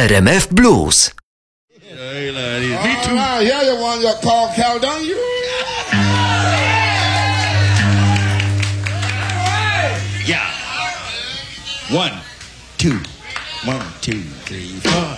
RMF Blues. Me too. Yeah, you want your Paul Caledonia? Yeah. 1, 2, 1, 2, 3, 4.